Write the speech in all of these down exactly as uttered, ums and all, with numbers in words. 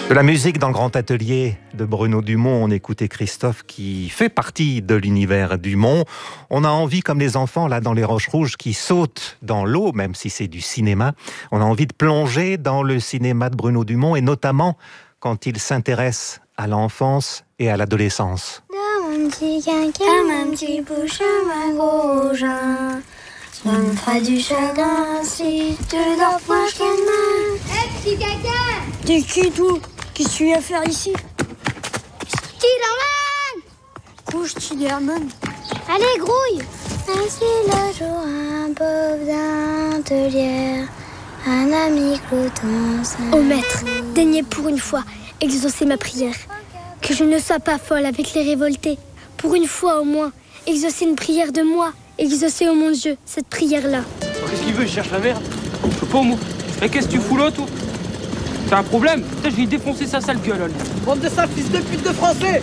De la musique dans le grand atelier de Bruno Dumont, on écoutait Christophe qui fait partie de l'univers Dumont. On a envie, comme les enfants là dans les Roches Rouges qui sautent dans l'eau, même si c'est du cinéma, on a envie de plonger dans le cinéma de Bruno Dumont et notamment quand il s'intéresse à l'enfance et à l'adolescence. Comme un petit quinquin, comme un petit bouchon, un gros rougein. Ça me fera du chagrin si tu dors point qu'elle main. Hé, petit caca! T'es qui, toi? Qu'est-ce que tu viens faire ici? Spiderman! Couche, Spiderman. Allez, grouille! Ainsi le jour, un pauvre d'intelière, un ami clouton. Ô maître, daignez pour une fois exaucer ma prière. Que je ne sois pas folle avec les révoltés. Pour une fois au moins, exaucer une prière de moi. Exaucer, ô mon Dieu, cette prière-là. Qu'est-ce qu'il veut? Il cherche la merde. Je sais pas, moi. Mais qu'est-ce que tu fous là, toi? T'as un problème? Putain, je vais défoncer sa sale gueule, là. Bande de sales fils de pute de français!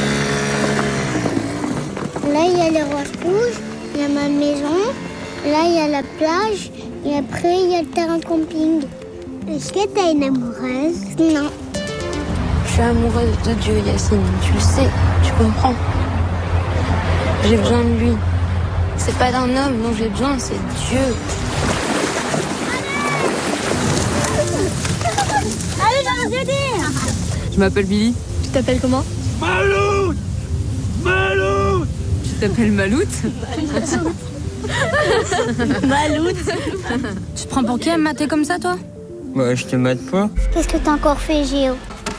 Là, il y a les roches rouges, il y a ma maison, là, il y a la plage, et après, il y a le terrain de camping. Est-ce que t'as une amoureuse? Non. Je suis amoureuse de Dieu, Yacine. Tu le sais, tu comprends. J'ai besoin de lui. C'est pas d'un homme dont j'ai besoin, c'est Dieu. Allez, dans les aider! Je m'appelle Billy. Tu t'appelles comment? Maloute! Maloute! Tu t'appelles Maloute? Maloute. Tu te prends pour qui à me mater comme ça, toi? Ouais, je te mate pas. Qu'est-ce que t'as encore fait, Géo?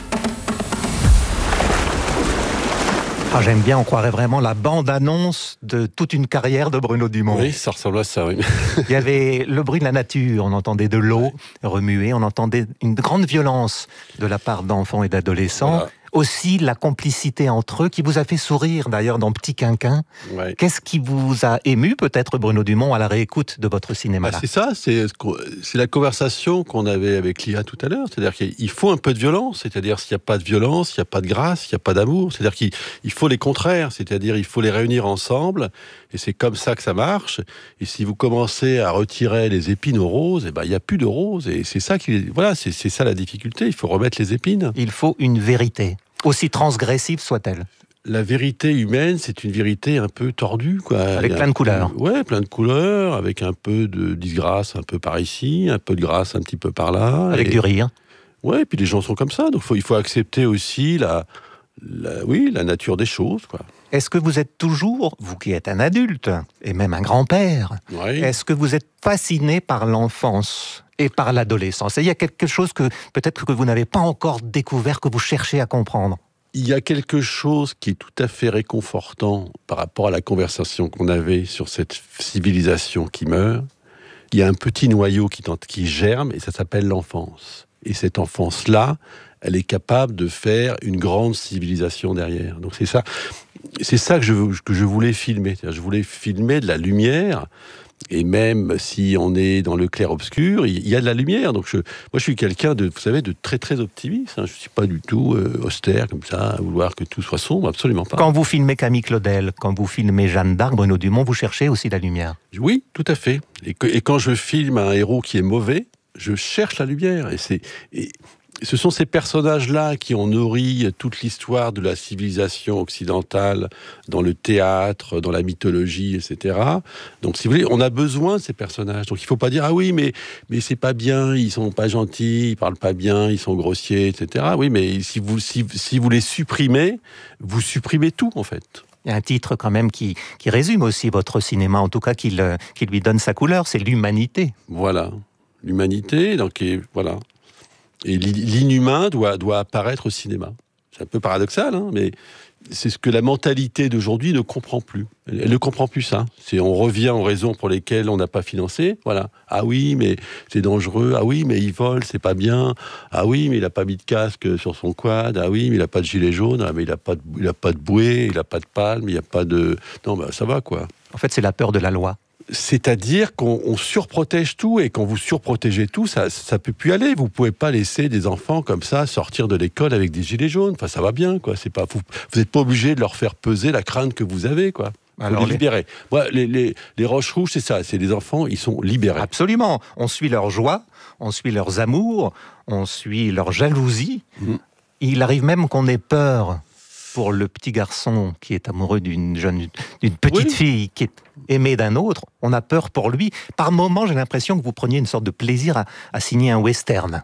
Ah, j'aime bien, on croirait vraiment la bande-annonce de toute une carrière de Bruno Dumont. Oui, ça ressemble à ça, oui. Il y avait le bruit de la nature, on entendait de l'eau remuer, on entendait une grande violence de la part d'enfants et d'adolescents. Voilà. Aussi la complicité entre eux qui vous a fait sourire d'ailleurs dans Petit Quinquin. Ouais. Qu'est-ce qui vous a ému peut-être, Bruno Dumont, à la réécoute de votre cinéma Ah, c'est ça, c'est, c'est la conversation qu'on avait avec Lia tout à l'heure. C'est-à-dire qu'il faut un peu de violence. C'est-à-dire s'il n'y a pas de violence, il n'y a pas de grâce, il n'y a pas d'amour. C'est-à-dire qu'il il faut les contraires. C'est-à-dire il faut les réunir ensemble. Et c'est comme ça que ça marche. Et si vous commencez à retirer les épines aux roses, eh ben, il n'y a plus de roses. Et c'est ça, qui, voilà, c'est, c'est ça la difficulté. Il faut remettre les épines. Il faut une vérité, aussi transgressive soit-elle. La vérité humaine, c'est une vérité un peu tordue, quoi. Avec plein de couleurs. Ouais, plein de couleurs, avec un peu de disgrâce un peu par ici, un peu de grâce un petit peu par là. Avec et... du rire. Ouais, et puis les gens sont comme ça, donc faut, il faut accepter aussi la, la, oui, la nature des choses, quoi. Est-ce que vous êtes toujours, vous qui êtes un adulte, et même un grand-père, Ouais. est-ce que vous êtes fasciné par l'enfance et par l'adolescence? Et il y a quelque chose que peut-être que vous n'avez pas encore découvert, que vous cherchez à comprendre. Il y a quelque chose qui est tout à fait réconfortant par rapport à la conversation qu'on avait sur cette civilisation qui meurt. Il y a un petit noyau qui, tente, qui germe, et ça s'appelle l'enfance. Et cette enfance-là, elle est capable de faire une grande civilisation derrière. Donc c'est ça, c'est ça que je, que je voulais filmer. C'est-à-dire, je voulais filmer de la lumière, et même si on est dans le clair-obscur, il y a de la lumière. Donc je, moi, je suis quelqu'un de, vous savez, de très très optimiste. Hein. Je ne suis pas du tout euh, austère comme ça, à vouloir que tout soit sombre, absolument pas. Quand vous filmez Camille Claudel, quand vous filmez Jeanne d'Arc, Bruno Dumont, vous cherchez aussi la lumière. Oui, tout à fait. Et, que, et quand je filme un héros qui est mauvais, je cherche la lumière. Et c'est... Et, ce sont ces personnages-là qui ont nourri toute l'histoire de la civilisation occidentale dans le théâtre, dans la mythologie, et cetera. Donc, si vous voulez, on a besoin de ces personnages. Donc, il ne faut pas dire « Ah oui, mais, mais c'est pas bien, ils sont pas gentils, ils parlent pas bien, ils sont grossiers, et cetera » Oui, mais si vous, si, si vous les supprimez, vous supprimez tout, en fait. Il y a un titre quand même qui, qui résume aussi votre cinéma, en tout cas qui, le, qui lui donne sa couleur, c'est l'humanité. Voilà, l'humanité, donc et, voilà. Et l'inhumain doit, doit apparaître au cinéma. C'est un peu paradoxal, hein, mais c'est ce que la mentalité d'aujourd'hui ne comprend plus. Elle, elle ne comprend plus ça. C'est, on revient aux raisons pour lesquelles on n'a pas financé. Voilà. Ah oui, mais c'est dangereux. Ah oui, mais il vole, c'est pas bien. Ah oui, mais il n'a pas mis de casque sur son quad. Ah oui, mais il n'a pas de gilet jaune. Ah mais il n'a pas de, il a pas de bouée, il n'a pas de palme, il n'y a pas de... Non, bah, ça va, quoi. En fait, c'est la peur de la loi. C'est-à-dire qu'on on surprotège tout, et quand vous surprotégez tout, ça ça peut plus aller. Vous pouvez pas laisser des enfants comme ça sortir de l'école avec des gilets jaunes. Enfin, ça va bien, quoi. C'est pas vous, vous êtes pas obligé de leur faire peser la crainte que vous avez, quoi. Alors, les libérer. Les... Ouais, les, les, les Roches Rouges, c'est ça. C'est des enfants, ils sont libérés. Absolument. On suit leur joie, on suit leurs amours, on suit leur jalousie. Mmh. Il arrive même qu'on ait peur pour le petit garçon qui est amoureux d'une jeune, d'une petite oui. fille qui est aimée d'un autre. On a peur pour lui. Par moments, j'ai l'impression que vous preniez une sorte de plaisir à, à signer un western.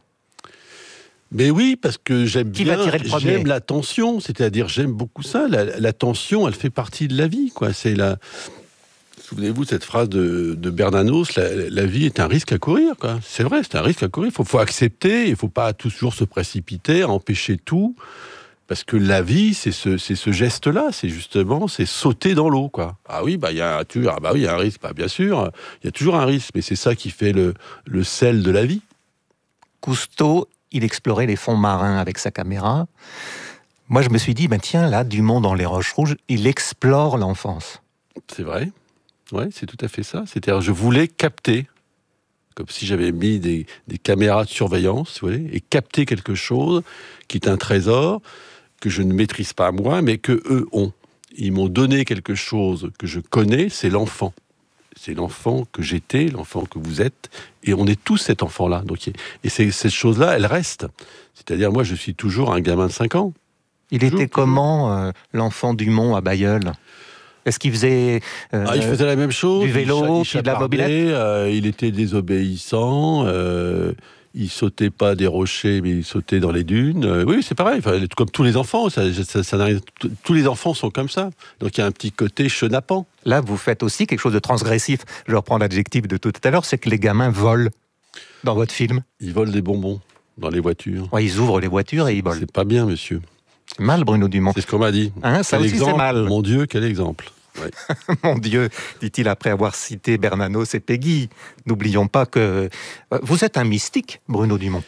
Mais oui, parce que j'aime Qui bien, va tirer le premier ? J'aime la tension, c'est-à-dire j'aime beaucoup ça. La, la tension, elle fait partie de la vie, quoi. C'est la... Souvenez-vous de cette phrase de, de Bernanos, la, la vie est un risque à courir, quoi. C'est vrai, c'est un risque à courir. Il faut, faut accepter, il ne faut pas toujours se précipiter, empêcher tout. Parce que la vie, c'est ce, c'est ce geste-là, c'est justement, c'est sauter dans l'eau, quoi. Ah oui, bah il y a, ah bah oui, il y a un risque, bah bien sûr, il y a toujours un risque, mais c'est ça qui fait le, le sel de la vie. Cousteau, il explorait les fonds marins avec sa caméra. Moi, je me suis dit, ben tiens, là, Dumont dans Les Roches Rouges, il explore l'enfance. C'est vrai, ouais, c'est tout à fait ça. C'est-à-dire, je voulais capter, comme si j'avais mis des, des caméras de surveillance, vous voyez, et capter quelque chose qui est un trésor que je ne maîtrise pas moi, mais que eux ont. Ils m'ont donné quelque chose que je connais, c'est l'enfant. C'est l'enfant que j'étais, l'enfant que vous êtes, et on est tous cet enfant-là. Donc, et c'est, cette chose-là, elle reste. C'est-à-dire, moi, je suis toujours un gamin de cinq ans. Il toujours, était comment, euh, l'enfant Dumont à Bailleul ? Est-ce qu'il faisait, euh, ah, il faisait la même chose, du vélo, il, cha- il puis de la mobilette euh, Il était désobéissant, euh, il sautait pas des rochers, mais il sautait dans les dunes. Euh, oui, c'est pareil, enfin, comme tous les enfants, ça, ça, ça n'arrive, tous les enfants sont comme ça. Donc il y a un petit côté chenapan. Là, vous faites aussi quelque chose de transgressif. Je reprends l'adjectif de tout à l'heure, c'est que les gamins volent dans votre film. Ils volent des bonbons dans les voitures. Ouais, ils ouvrent les voitures et ils volent. C'est pas bien, monsieur. C'est mal, Bruno Dumont. C'est ce qu'on m'a dit. Hein, ça quel aussi, exemple, c'est mal. Mon Dieu, quel exemple. Ouais. Mon Dieu, dit-il après avoir cité Bernanos et Peggy. N'oublions pas que vous êtes un mystique, Bruno Dumont.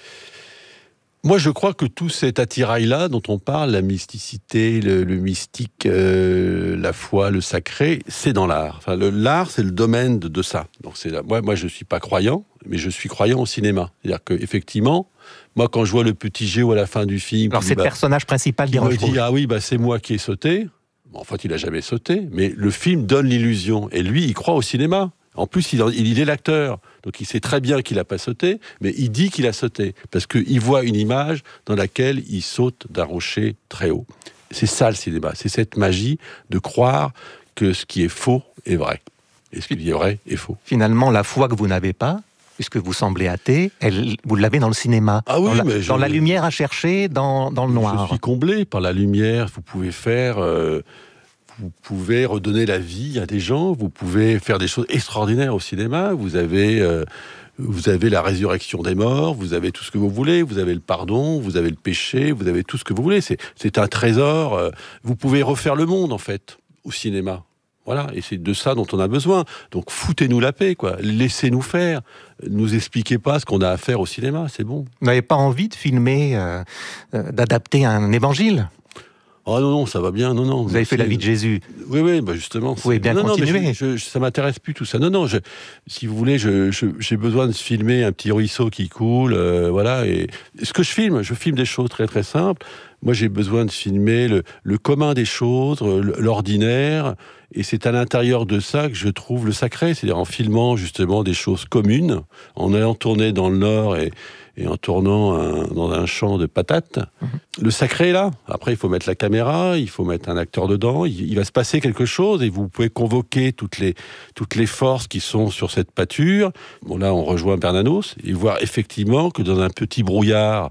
Moi, je crois que tout cet attirail-là dont on parle, la mysticité, le, le mystique, euh, la foi, le sacré, c'est dans l'art. Enfin, le, l'art, c'est le domaine de, de ça. Donc, c'est, moi, moi, je ne suis pas croyant, mais je suis croyant au cinéma. C'est-à-dire qu'effectivement, moi, quand je vois le petit Géo à la fin du film... Alors, c'est le bah, personnage principal qui me dit, ah oui, bah, c'est moi qui ai sauté. Bon, en fait, il n'a jamais sauté, mais le film donne l'illusion. Et lui, il croit au cinéma. En plus, il, il est l'acteur. Donc, il sait très bien qu'il n'a pas sauté, mais il dit qu'il a sauté. Parce qu'il voit une image dans laquelle il saute d'un rocher très haut. C'est ça, le cinéma. C'est cette magie de croire que ce qui est faux est vrai. Et ce qui est vrai est faux. Finalement, la foi que vous n'avez pas, puisque vous semblez athée, elle, vous l'avez dans le cinéma. Ah oui, dans la, mais je, dans la lumière à chercher, dans, dans le noir. Je suis comblé par la lumière. Vous pouvez faire... Euh, vous pouvez redonner la vie à des gens. Vous pouvez faire des choses extraordinaires au cinéma. Vous avez... Euh, Vous avez la résurrection des morts, vous avez tout ce que vous voulez, vous avez le pardon, vous avez le péché, vous avez tout ce que vous voulez. C'est, c'est un trésor. Vous pouvez refaire le monde, en fait, au cinéma. Voilà, et c'est de ça dont on a besoin. Donc foutez-nous la paix, quoi. Laissez-nous faire. Nous expliquez pas ce qu'on a à faire au cinéma, c'est bon. Vous n'avez pas envie de filmer, euh, euh, d'adapter un évangile ? Oh non, non, ça va bien, non, non. Vous avez fait la vie de Jésus. Oui, oui, bah justement. Vous pouvez bien non, continuer. Non, mais je, je, ça m'intéresse plus tout ça. Non, non, je, si vous voulez, je, je, j'ai besoin de filmer un petit ruisseau qui coule, euh, voilà. Et ce que je filme, je filme des choses très très simples. Moi, j'ai besoin de filmer le, le commun des choses, l'ordinaire, et c'est à l'intérieur de ça que je trouve le sacré, c'est-à-dire en filmant justement des choses communes, en allant tourner dans le Nord et, et en tournant un, dans un champ de patates. Mmh. Le sacré est là. Après, il faut mettre la caméra, il faut mettre un acteur dedans, il, il va se passer quelque chose, et vous pouvez convoquer toutes les, toutes les forces qui sont sur cette pâture. Bon, là, on rejoint Bernanos, et voir effectivement que dans un petit brouillard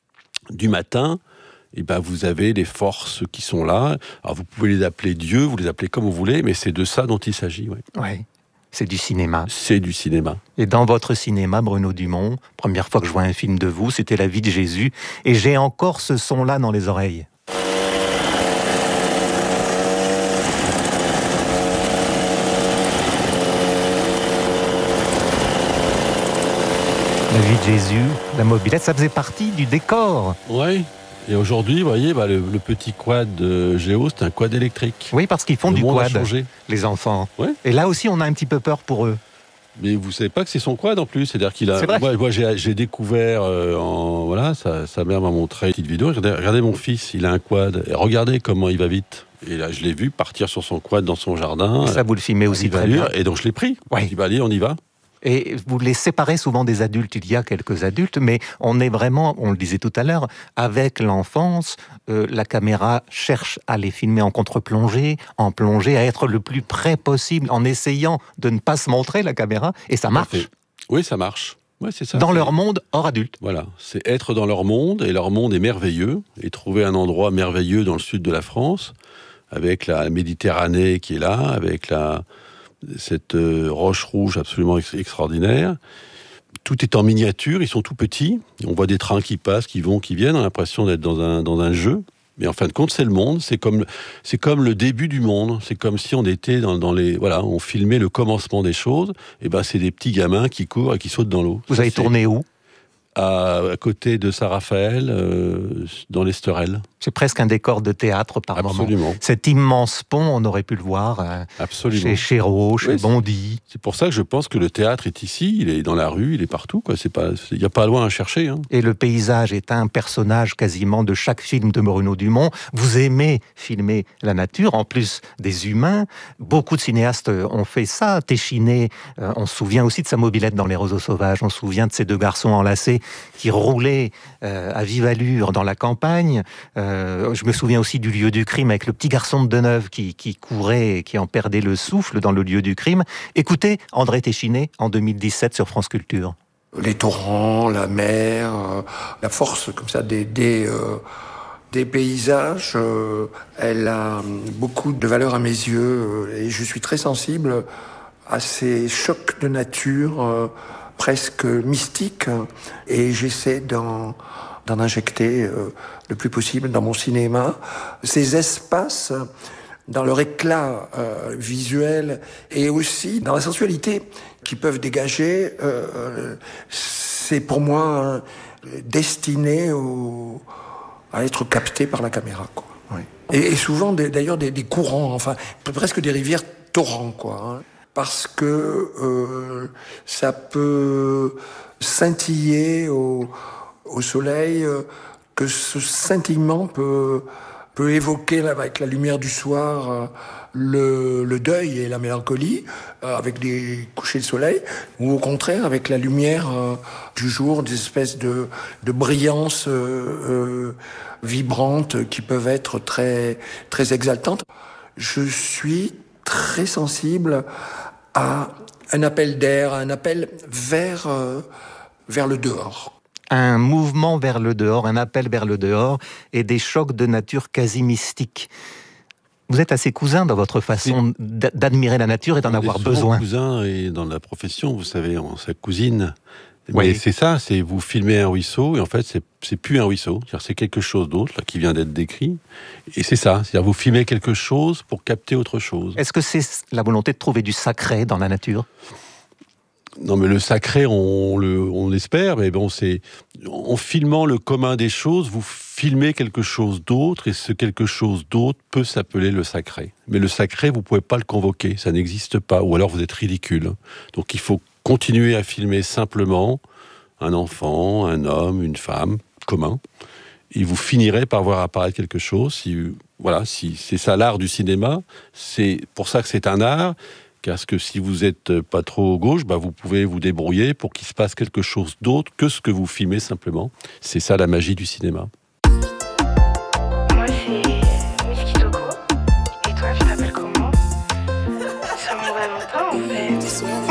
du matin, et ben vous avez les forces qui sont là. Alors vous pouvez les appeler Dieu, vous les appelez comme vous voulez, mais c'est de ça dont il s'agit. Oui, ouais, c'est du cinéma. C'est du cinéma. Et dans votre cinéma, Bruno Dumont, première fois que je vois un film de vous, c'était La vie de Jésus, et j'ai encore ce son-là dans les oreilles. La vie de Jésus, la mobilette, ça faisait partie du décor. Oui. Et aujourd'hui, vous voyez, bah, le, le petit quad de Géo, c'est un quad électrique. Oui, parce qu'ils font le du monde quad, a changé. Les enfants. Ouais. Et là aussi, on a un petit peu peur pour eux. Mais vous savez pas que c'est son quad en plus, c'est-à-dire qu'il a. C'est vrai. Moi, moi j'ai, j'ai découvert euh, en voilà, sa, sa mère m'a montré une petite vidéo. Regardez, regardez mon fils, il a un quad. Et regardez comment il va vite. Et là, je l'ai vu partir sur son quad dans son jardin. Et ça, vous le filmez aussi très bien. Et donc je l'ai pris. Ouais. Je dis bah allez, on y va. Et vous les séparez souvent des adultes. Il y a quelques adultes, mais on est vraiment, on le disait tout à l'heure, avec l'enfance, euh, la caméra cherche à les filmer en contre-plongée, en plongée, à être le plus près possible, en essayant de ne pas se montrer la caméra, et ça marche. Oui, ça marche. Ouais, c'est ça. Dans c'est... leur monde hors adulte. Voilà, c'est être dans leur monde, et leur monde est merveilleux, et trouver un endroit merveilleux dans le sud de la France, avec la Méditerranée qui est là, avec la, cette euh, roche rouge absolument ex- extraordinaire. Tout est en miniature, ils sont tout petits, on voit des trains qui passent, qui vont, qui viennent, on a l'impression d'être dans un, dans un jeu. Mais en fin de compte, c'est le monde, c'est comme, c'est comme le début du monde. C'est comme si on était dans, dans les... Voilà, on filmait le commencement des choses. Et ben, c'est des petits gamins qui courent et qui sautent dans l'eau. Vous Ça, avez c'est tourné où ? à, à côté de Saint-Raphaël, euh, dans l'Esterel. C'est presque un décor de théâtre par moment. Absolument. Cet immense pont, on aurait pu le voir euh, Absolument. chez Chéreau, chez Oui, Bondy. C'est pour ça que je pense que le théâtre est ici, il est dans la rue, il est partout. Il n'y a pas loin à chercher. Hein. Et le paysage est un personnage quasiment de chaque film de Bruno Dumont. Vous aimez filmer la nature, en plus des humains. Beaucoup de cinéastes ont fait ça. Téchiné, euh, on se souvient aussi de sa mobilette dans Les Roseaux Sauvages. On se souvient de ces deux garçons enlacés qui roulaient euh, à vive allure dans la campagne. Euh, je me souviens aussi du lieu du crime avec le petit garçon de Deneuve qui, qui courait et qui en perdait le souffle dans le lieu du crime. Écoutez André Téchiné en deux mille dix-sept sur France Culture. Les torrents, la mer, euh, la force comme ça des, des, euh, des paysages, euh, elle a beaucoup de valeur à mes yeux euh, et je suis très sensible à ces chocs de nature euh, presque mystiques et j'essaie d'en, d'en injecter euh, le plus possible dans mon cinéma. Ces espaces, dans leur éclat euh, visuel et aussi dans la sensualité qu'ils peuvent dégager, euh, c'est pour moi euh, destiné au, à être capté par la caméra, quoi. Oui. Et, et souvent, des, d'ailleurs, des, des courants, enfin, presque des rivières torrents, quoi. Hein, parce que euh, ça peut scintiller au, au soleil, euh, que ce scintillement peut... peut évoquer avec la lumière du soir euh, le, le deuil et la mélancolie euh, avec des couchers de soleil, ou au contraire avec la lumière euh, du jour, des espèces de, de brillances euh, euh, vibrantes qui peuvent être très, très exaltantes. Je suis très sensible à un appel d'air, à un appel vers, euh, vers le dehors. Un mouvement vers le dehors, un appel vers le dehors et des chocs de nature quasi mystiques. Vous êtes assez cousin dans votre façon d'admirer la nature et d'en avoir besoin. Cousin et dans la profession, vous savez, on sa cousine. Oui. Mais c'est ça, c'est vous filmez un ruisseau et en fait c'est c'est plus un ruisseau, c'est-à-dire c'est quelque chose d'autre là qui vient d'être décrit. Et c'est ça, c'est-à-dire vous filmez quelque chose pour capter autre chose. Est-ce que c'est la volonté de trouver du sacré dans la nature ? Non, mais le sacré, on, le, on l'espère, mais bon, c'est en filmant le commun des choses, vous filmez quelque chose d'autre, et ce quelque chose d'autre peut s'appeler le sacré. Mais le sacré, vous pouvez pas le convoquer, ça n'existe pas, ou alors vous êtes ridicule. Donc il faut continuer à filmer simplement un enfant, un homme, une femme, commun, et vous finirez par voir apparaître quelque chose. Si, voilà, si c'est ça l'art du cinéma, c'est pour ça que c'est un art. Parce que si vous n'êtes pas trop gauche, bah vous pouvez vous débrouiller pour qu'il se passe quelque chose d'autre que ce que vous filmez simplement. C'est ça la magie du cinéma.